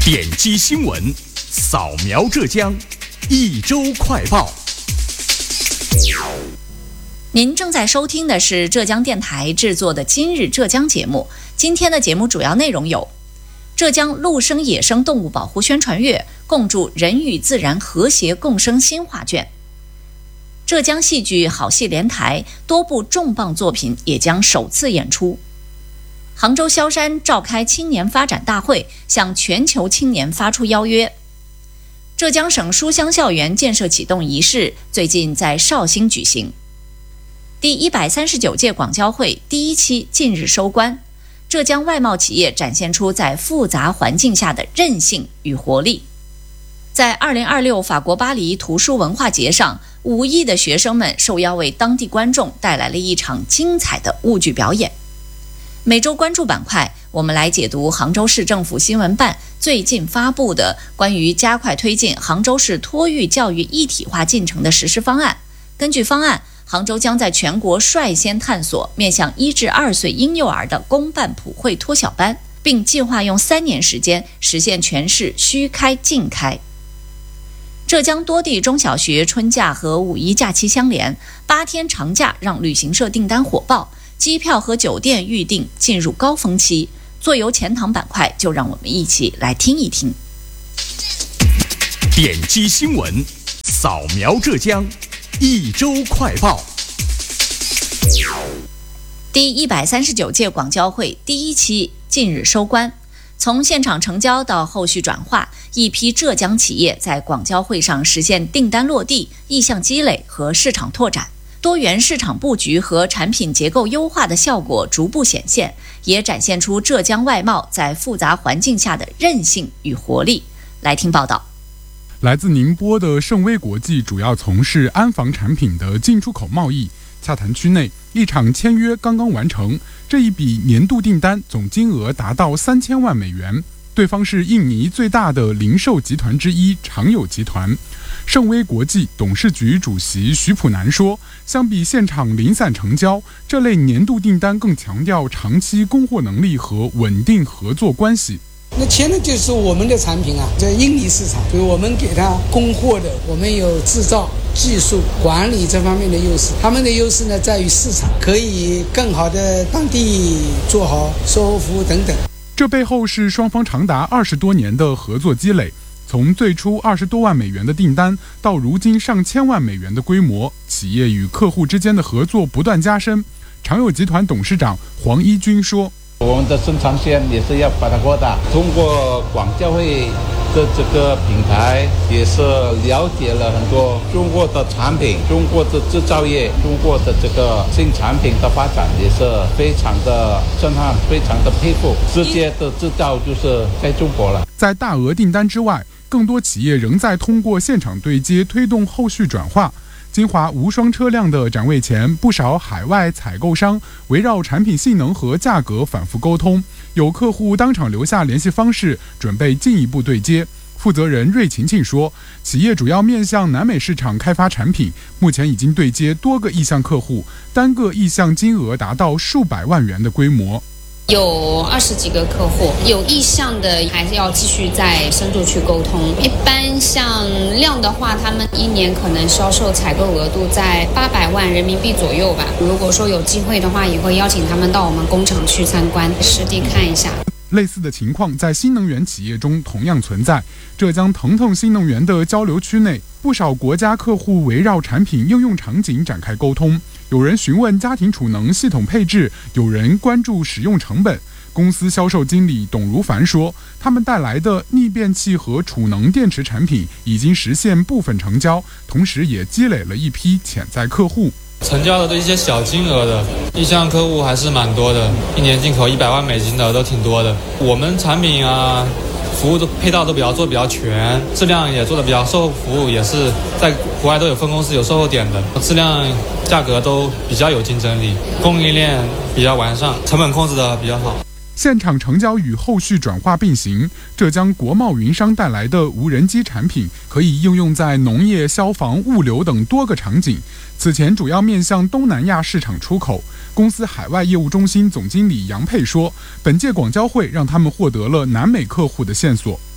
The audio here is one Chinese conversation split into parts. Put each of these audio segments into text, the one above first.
点击新闻，扫描浙江，一周快报。 您正在收听的是浙江电台制作的今日浙江节目。今天的节目主要内容有：浙江陆生野生动物保护宣传月，共筑人与自然和谐共生新画卷；浙江戏剧好戏连台，多部重磅作品也将首次演出。杭州萧山召开青年发展大会，向全球青年发出邀约。浙江省书香校园建设启动仪式最近在绍兴举行。第139届广交会第1期近日收官，浙江外贸企业展现出在复杂环境下的韧性与活力。在2026法国巴黎图书文化节上，5亿的学生们受邀为当地观众带来了一场精彩的物剧表演。每周关注板块，我们来解读杭州市政府新闻办最近发布的关于加快推进杭州市托育教育一体化进程的实施方案。根据方案，杭州将在全国率先探索面向1至2岁婴幼儿的公办普惠托小班，并计划用3年时间实现全市虚开尽开。浙江多地中小学春假和五一假期相连，8天长假让旅行社订单火爆，机票和酒店预订进入高峰期。做游钱塘板块，就让我们一起来听一听。 点击新闻，扫描浙江，一周快报。 第139届广交会第1期近日收官，从现场成交到后续转化，一批浙江企业在广交会上实现订单落地、意向积累和市场拓展。多元市场布局和产品结构优化的效果逐步显现，也展现出浙江外贸在复杂环境下的韧性与活力。来听报道。 来自宁波的盛威国际主要从事安防产品的进出口贸易，洽谈区内一场签约刚刚完成，这一笔年度订单总金额达到3000万美元，对方是印尼最大的零售集团之一长友集团。盛威国际董事局主席徐普南说，相比现场零散成交，这类年度订单更强调长期供货能力和稳定合作关系。 那签的就是我们的产品啊，在印尼市场，所以我们给他供货的，我们有制造、技术、管理这方面的优势。他们的优势呢，在于市场，可以更好的当地做好售后服务等等。 这背后是双方长达20多年的合作积累。从最初20多万美元的订单，到如今上千万美元的规模，企业与客户之间的合作不断加深。长友集团董事长黄一军说， 我们的生产线也是要把它扩大，通过广交会的这个平台，也是了解了很多中国的产品、中国的制造业、中国的这个新产品的发展，也是非常的震撼，非常的佩服。直接的制造就是在中国了。 在大额订单之外，更多企业仍在通过现场对接推动后续转化。金华无双车辆的展位前，不少海外采购商围绕产品性能和价格反复沟通，有客户当场留下联系方式，准备进一步对接。负责人瑞晴晴说，企业主要面向南美市场开发产品，目前已经对接多个意向客户，单个意向金额达到数百万元的规模。 有20几个客户，有意向的还是要继续再深度去沟通。一般像量的话，他们1年可能销售采购额度在800万人民币左右吧。如果说有机会的话，也会邀请他们到我们工厂去参观，实地看一下。 类似的情况在新能源企业中同样存在。浙江腾腾新能源的交流区内，不少国家客户围绕产品应用场景展开沟通，有人询问家庭储能系统配置，有人关注使用成本。公司销售经理董如凡说，他们带来的逆变器和储能电池产品已经实现部分成交，同时也积累了一批潜在客户。 成交的一些小金额的意向客户还是蛮多的，一年进口100万美金的都挺多的。我们产品啊，服务配套都做得比较全，质量也做得比较，售后服务也是在国外都有分公司有售后点的，质量价格都比较有竞争力，供应链比较完善，成本控制的比较好。 现场成交与后续转化并行，浙江国贸云商带来的无人机产品可以应用在农业、消防、物流等多个场景。此前主要面向东南亚市场出口。公司海外业务中心总经理杨佩说，本届广交会让他们获得了南美客户的线索。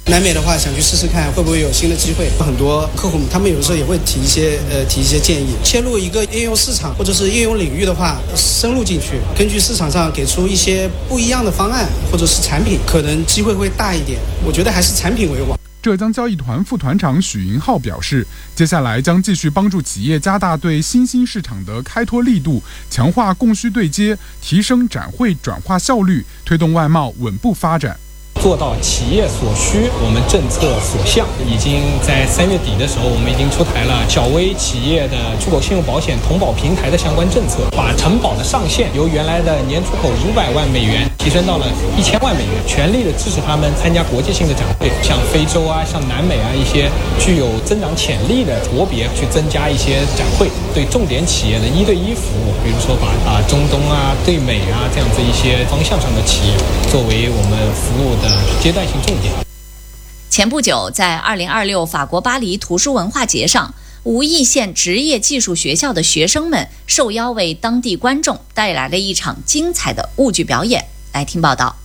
南美的话想去试试看会不会有新的机会，很多客户他们有的时候也会提一些建议，切入一个应用市场或者是应用领域的话，深入进去，根据市场上给出一些不一样的方案或者是产品，可能机会会大一点。我觉得还是产品为王。 浙江交易团副团长许云浩表示，接下来将继续帮助企业加大对新兴市场的开拓力度，强化供需对接，提升展会转化效率，推动外贸稳步发展。 做到企业所需，我们政策所向。已经在3月底的时候，我们已经出台了小微企业的出口信用保险同保平台的相关政策，把承保的上限由原来的年出口500万美元提升到了1000万美元，全力的支持他们参加国际性的展会，像非洲啊、像南美啊一些具有增长潜力的国别去增加一些展会，对重点企业的1对1服务，比如说把中东啊、对美啊这样子一些方向上的企业作为我们服务的阶段性重点。 前不久，在2026法国巴黎图书文化节上，无意县职业技术学校的学生们受邀为当地观众带来了一场精彩的物剧表演。来听报道。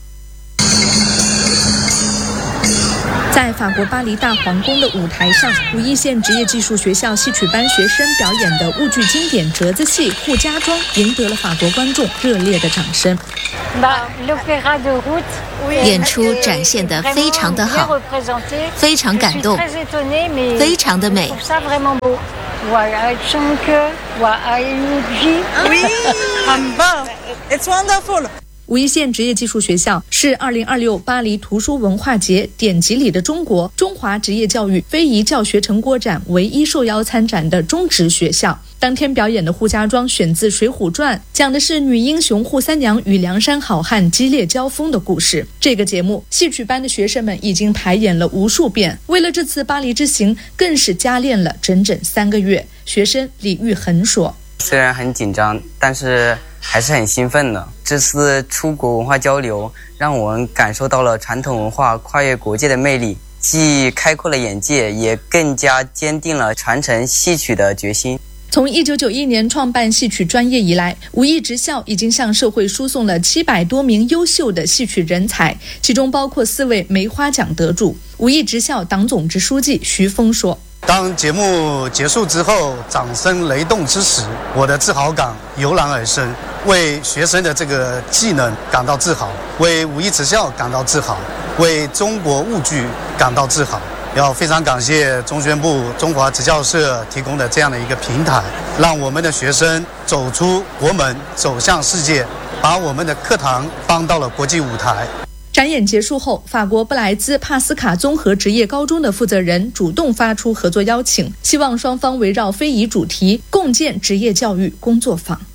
在法国巴黎大皇宫的舞台上，无意县职业技术学校戏曲班学生表演的物剧经典折子戏《扈家庄》赢得了法国观众热烈的掌声。 演出展现得非常的好，非常感动，非常的美。 It's wonderful。无意县职业技术学校是2026巴黎图书文化节典籍里的中国中华职业教育非遗教学成果展唯一受邀参展的中职学校。当天表演的《扈家庄》选自《水浒传》，讲的是女英雄扈三娘与梁山好汉激烈交锋的故事。这个节目，戏曲班的学生们已经排演了无数遍，为了这次巴黎之行，更是加练了整整3个月。学生李玉恒说：“ 虽然很紧张，但是还是很兴奋的。这次出国文化交流，让我们感受到了传统文化跨越国界的魅力，既开阔了眼界，也更加坚定了传承戏曲的决心。” 从1991年创办戏曲专业以来，无意职校已经向社会输送了700多名优秀的戏曲人才，其中包括4位梅花奖得主。无意职校党总支书记徐峰说：“ 当节目结束之后，掌声雷动之时，我的自豪感油然而生，为学生的这个技能感到自豪，为无意职校感到自豪，为中国物剧感到自豪。要非常感谢中宣部中华职教社提供的这样的一个平台，让我们的学生走出国门，走向世界，把我们的课堂搬到了国际舞台。” 展演结束后，法国布莱兹帕斯卡综合职业高中的负责人主动发出合作邀请，希望双方围绕非遗主题共建职业教育工作坊。